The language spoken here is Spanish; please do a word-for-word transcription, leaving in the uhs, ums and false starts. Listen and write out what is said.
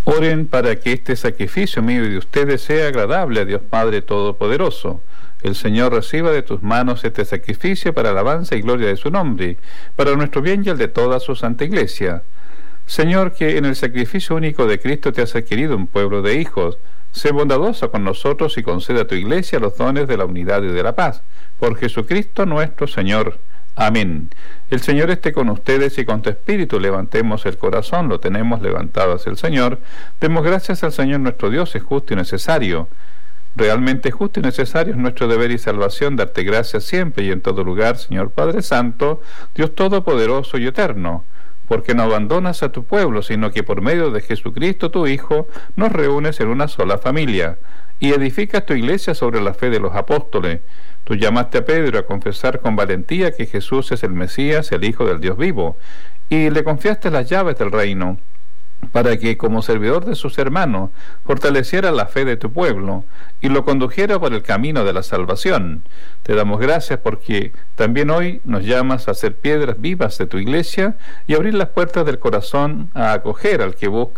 Oren para que este sacrificio mío y de ustedes sea agradable a Dios Padre Todopoderoso. El Señor reciba de tus manos este sacrificio para alabanza y gloria de su nombre, para nuestro bien y el de toda su santa Iglesia. Señor, que en el sacrificio único de Cristo te has adquirido un pueblo de hijos, sé bondadoso con nosotros y conceda a tu Iglesia los dones de la unidad y de la paz. Por Jesucristo nuestro Señor. Amén. El Señor esté con ustedes y con tu espíritu. Levantemos el corazón, lo tenemos levantado hacia el Señor. Demos gracias al Señor nuestro Dios, es justo y necesario. Realmente justo y necesario es nuestro deber y salvación darte gracias siempre y en todo lugar, Señor Padre Santo, Dios Todopoderoso y Eterno, porque no abandonas a tu pueblo, sino que por medio de Jesucristo tu Hijo nos reúnes en una sola familia, y edificas tu iglesia sobre la fe de los apóstoles. Tú llamaste a Pedro a confesar con valentía que Jesús es el Mesías, el Hijo del Dios vivo, y le confiaste las llaves del reino, para que, como servidor de sus hermanos, fortaleciera la fe de tu pueblo y lo condujera por el camino de la salvación. Te damos gracias porque también hoy nos llamas a ser piedras vivas de tu iglesia y abrir las puertas del corazón a acoger al que busca